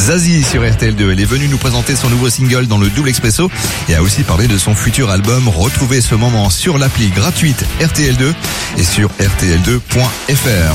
Zazie sur RTL2. Elle est venue nous présenter son nouveau single dans le Double Expresso et a aussi parlé de son futur album. Retrouvez ce moment sur l'appli gratuite RTL2 et sur rtl2.fr.